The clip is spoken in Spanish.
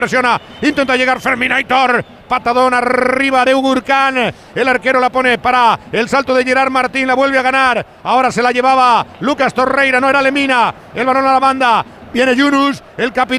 Presiona, intenta llegar Ferminator, patadón arriba de Ugurcan, el arquero la pone para el salto de Gerard Martín, la vuelve a ganar, ahora se la llevaba Lucas Torreira, no era Lemina, el balón a la banda, viene Yunus, el capitán.